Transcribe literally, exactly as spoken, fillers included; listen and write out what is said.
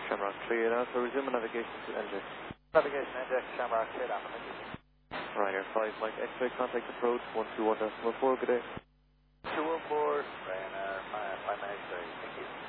Shamrock three now, so resume navigation to N J. Navigation N J, Shamrock three down. Ryanair five, Mike X-ray, contact approach one two one point one four, good day. two one four, Ryanair five, five X-ray, thank you.